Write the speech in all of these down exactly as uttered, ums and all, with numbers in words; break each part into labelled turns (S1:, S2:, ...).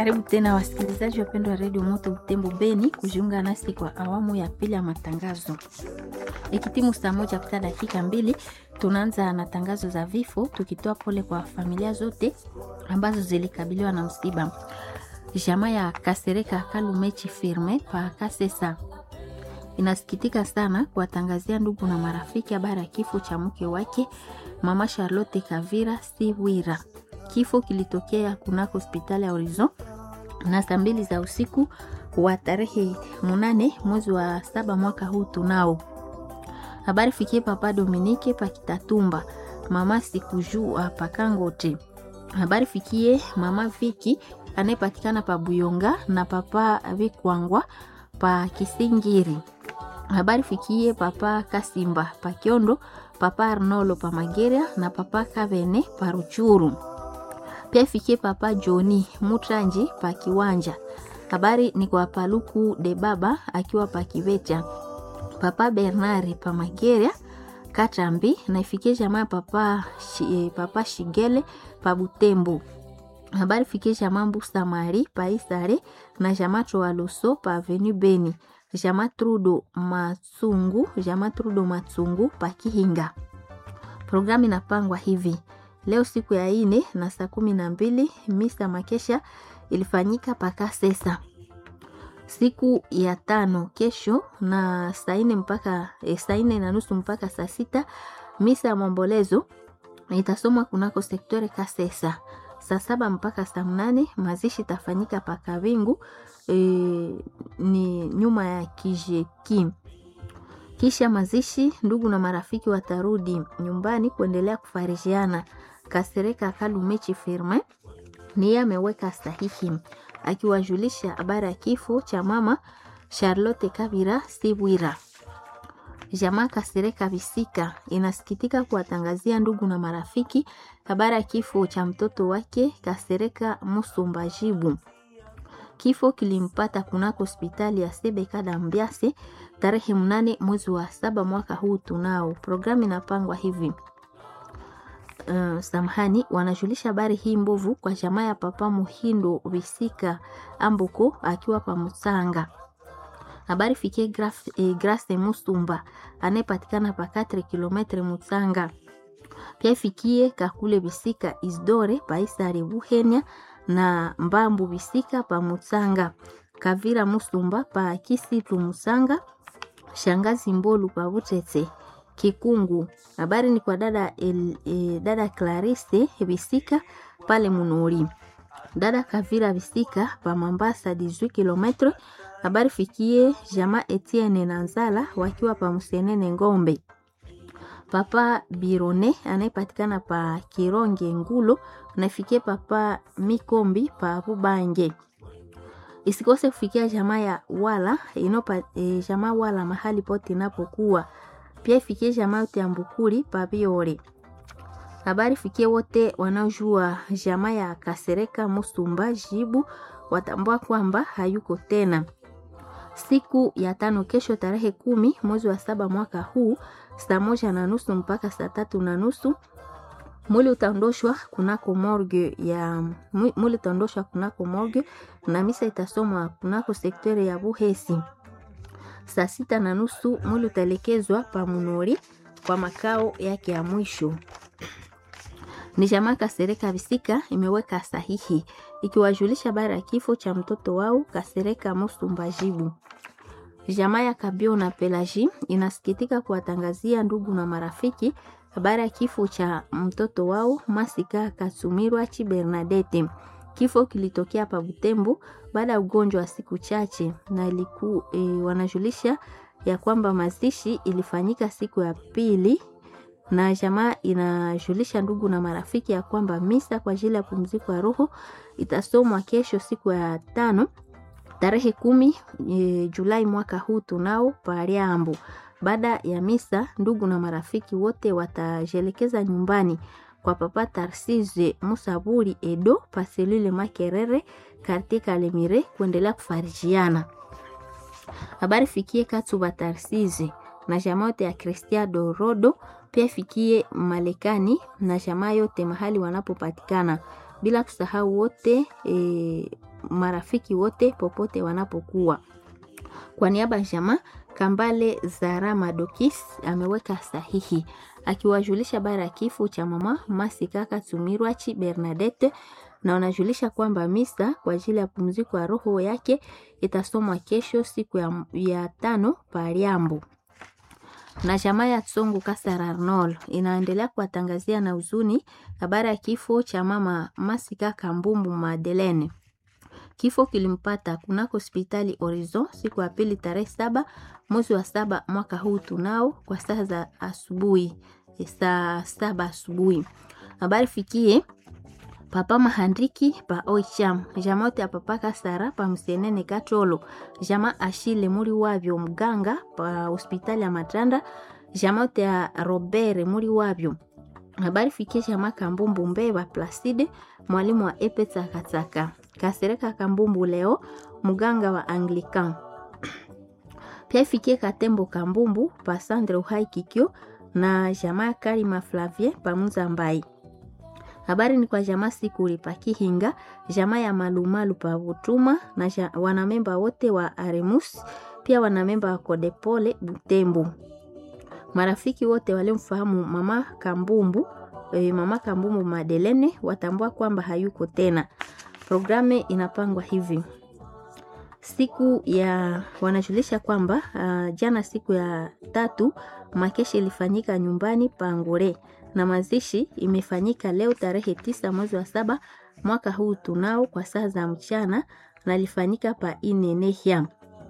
S1: Karibu tena wasikilizaji wapendwa wa Radio Moto Butembo Beni kujiunga nasi kwa awamu ya pili ya matangazo. Ikitimu saa moja kupita dakika mbili, tunaanza na tangazo za vifo tukitoa pole kwa familia zote ambazo zilikabiliwa na msiba. Jamaa ya Kasereka Kalumechi Firme pa Kasesa inasikitika sana kuwatangazia ndugu na marafiki habari ya kifo cha mke wake Mama Charlotte Kavira Siwira. Kifo kilitokea kunako hospitali ya Horizon na saa mbili za usiku wa tarehe munane mwezi wa saba mwaka huu tunao. Habari fikie Papa Dominique pa Kitatumba, Mama Sikujua pa Kangote. Habari fikie Mama Viki anayepatikana pa Buyonga na Papa Vikwangwa pa Kisingiri. Habari fikie Papa Kasimba pa Kiondo, Papa Arnolo pa Mageria na Papa Kavene pa Ruchuru. Pia fikie Papa Joni Mutranji pa Kiwanja. Habari ni kwa Paluku de Baba akiwa pa Kivecha. Papa Bernari pa Mageria Katambi na ifikie jamaa Papa shi, Papa Shigele pa Butembo. Habari fikie jamaa Mbusa Mari pa Isare na jamaa Troaloso pa Avenue Beni. Jamaa Trudo Matsungu, jamaa Trudo Matsungu pa Kihinga. Programu inapangwa hivi. Leo siku ya ine na saa kumi na mbili misa makesha ilifanyika paka sesa. Siku ya tano kesho na saa ine mpaka e, saa ine na nusu mpaka saa sita misa ya maombolezo itasomwa kunako sektore Kasesa. Saa saba mpaka saa mnane mazishi tafanyika paka Wingu e, ni nyuma ya Kijeki. Kisha mazishi ndugu na marafiki watarudi nyumbani kuendelea kufarijiana. Kasereka Kalumechi Firme ni ameweka sahihi akiwajulisha habari ya kifo cha Mama Charlotte Kavira Siwira. Jamaa Kasereka Bisika inasikitika kuwatangazia ndugu na marafiki habari ya kifo cha mtoto wake Kasereka Musumbajibu. Kifo kilimpata kunako hospitali ya Sebeka Dambiase tarehe mnane mwezi wa saba mwaka huu tunao. Programu inapangwa hivi. Uh, samahani wanajulisha habari hii mbovu kwa jamaa ya Papa Muhindo Bisika Ambuko akiwa pa Musanga. Habari fikie graf, eh, Grace Musumba anayepatikana pa katri kilometre Musanga. Pia fikie Kakule Bisika Isdore pa Isare Buhenya na Mbambu Bisika pa Musanga. Kavira Musumba pa Kisitu Musanga. Shangazi Mbolu pa Butete Kikungu. Habari ni kwa dada el, e, dada Clarisse Bisika pale Munori. Dada Kavira Bisika pa Mambasa dix-huit kilometre. Habari fikie jamaa Etienne Nanzala wakiwa pa Musenene Ngombe. Papa Birone anayepatikana pa Kironge Ngulo na fikie Papa Mikombi pa Bubange. Isikose kufikia jamaa ya Wala inopa e, jamaa Wala mahali pote inapokuwa. Pia ifikie jamaa yote ya Mbukuri pa Biore. Habari fikie wote wanaojua jamaa ya Kasereka Musumba Jibu watambua kwamba hayuko tena. Siku ya tano kesho tarehe kumi mwezi wa saba mwaka huu saa moja na nusu mpaka saa tatu na nusu mwili utaondoshwa kunako morgue ya mwili utaondoshwa kunako morgue na misa itasomwa kunako sektore ya Buhesi. Saa sita na nusu mwili utaelekezwa pa Munori kwa makao yake ya mwisho. Ni jamaa Kasereka Bisika imeweka sahihi ikiwajulisha habari ya kifo cha mtoto wao Kasereka Musumbajibu. Jamaa ya Kabio na Pelaji inasikitika kuwatangazia ndugu na marafiki habari ya kifo cha mtoto wao Masika Kasumirwa Chi Bernadette. Kifo kilitokea pa Butembo baada ya ugonjwa wa siku chache na iliku e, wanajulisha ya kwamba mazishi ilifanyika siku ya pili na jamaa inajulisha ndugu na marafiki ya kwamba misa kwa ajili ya pumziko ya roho itasomwa kesho siku ya tano tarehe kumi e, Julai mwaka huu tunao Pariambo. Baada ya misa ndugu na marafiki wote watajelekeza nyumbani kwa Papa Tarsise Musaburi Edo paselule Makerere katika Lemire kuendelea kufarijiana. Habari fikie Katsuba Tarsise na jamaa yote ya Cristiano Rodo, pia fikie Malekani na jamaa yote mahali wanapopatikana, bila kusahau wote e, marafiki wote popote wanapokuwa. Kwa niaba ya jamaa, Kambale Zara Madokis ameweka sahihi akiwajulisha bara kifo cha mama Masika Katsumirwachi Bernadette, na wanajulisha kwamba misa kwa ajili ya pumziko ya roho yake itasomwa kesho siku ya, ya tano Pariambo. Na jamaa ya Tsongo Kasara Arnold inaendelea kuwatangazia na huzuni habari ya kifo cha mama Masika Kambumbu Madeleine. Kifo kilimpata kunako hospitali Horizon siku ya pili tarehe saba mwezi wa saba mwaka huu tunao kwa saa za asubuhi, saa saba asubuhi. Habari fikie Papa Mahandiki pa Oicham, jamaa ya Papa Kasara pa Msenene Katolo, jamaa Ashile muri wavyo mganga pa hospitali ya Matanda, jamaa ya Robert muri wavyo. Habari fikie jamaa Kambumbu Mbeba Placide, mwalimu wa Epeta Kataka. Kasereka Kambumbu leo mganga wa Anglican. Pia ifikie Katembo Kambumbu pa Sandre Uhai Kikyo na jamaa Karima Flavie pa Muzambai. Habari ni kwa jamaa Sikuri pa Kihinga, jamaa ya Malumalu pa Butuma na wanamemba wote wa Aremus, pia wanamemba wa Kodepole Butembo. Marafiki wote walimfahamu mama Kambumbu, eh, mama Kambumbu Madeleine watambua kwamba hayuko tena. Programe inapangwa hivi. Siku ya wanajulisha kwamba uh, jana siku ya tatu makeshi ilifanyika nyumbani Pangore na mazishi imefanyika leo tarehe tisa mwezi wa saba mwaka huu tunao kwa saa za mchana na ilifanyika pa Inenehia.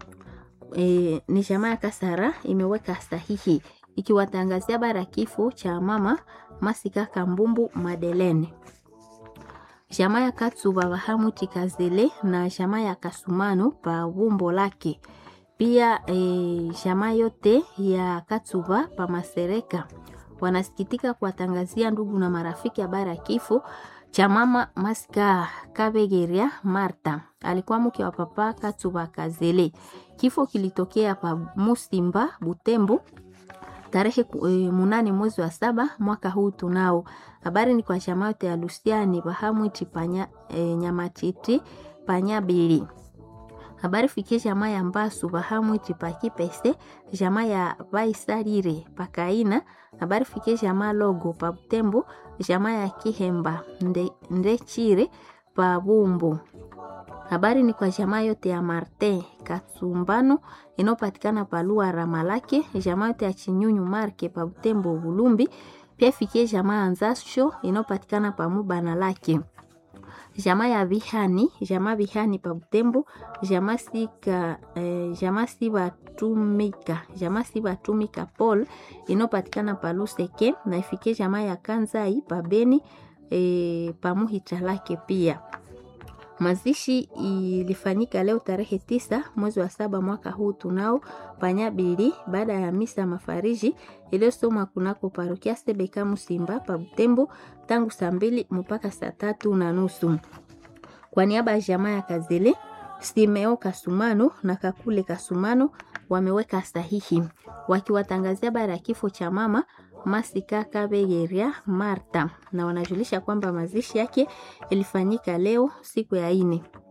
S1: E, ni jamaa ya Kasara imeweka sahihi ikiwatangazia bara kifo cha mama Masika Kambumbu Madeleine. Jamaa ya Katsuba Bahamu Tikazele na jamaa ya Kasumano pa Bumbo lake. Pia e, jamaa yote ya Katsuba pa Masereka wanasikitika kuwatangazia ndugu na marafiki habari ya kifo cha mama Masika Kabegeria Marta. Alikuwa mke wa Papa Katsuba Kazele. Kifo kilitokea pa Musimba Butembo tarehe e, munane mwezi wa saba mwaka huu tunao. Habari ni kwa jamaa yote ya Luciani Bahamu Chipanya e, Nyamatiti Panyabili. Habari fikie jamaa ya Mbasu Bahamu Chipaki Pese, jamaa ya Vaisarire Pakaina. Habari fikie jamaa Logo pa Butembo, jamaa ya Kihemba Nde, Ndechire pa Bumbo. Habari ni kwa jamaa yote ya Marte Katsumbano inopatikana pa Lua Ramalake, jamaa yote ya Chinyunyu Marke pa Butembo Bulumbi. Pia fikie jamaa Anzasho inopatikana pa Mubana lake. Jamaa ya Bihani, jamaa Bihani pa Butembo, jamaa Sika eh, jamaa Siba Tumika, jamaa Siba Tumika Paul inopatikana pa Luseke, na ifikie jamaa ya Kanzai pa Beni eh, pa Muhita lake pia. Mazishi ilifanyika leo tarehe tisa mwezi wa saba mwaka huu tunao Panyabili baada ya misa mafariji iliyosomwa kunako parokia Sebeka Musimba pa Butembo tangu saa mbili mpaka saa tatu na nusu. Kwa niaba ya jamaa ya Kazele, Simeo Kasumano na Kakule Kasumano wameweka sahihi wakiwatangazia habari ya kifo cha mama Masika Kabegeria Marta, na wanajulisha kwamba mazishi yake ilifanyika leo siku ya ine.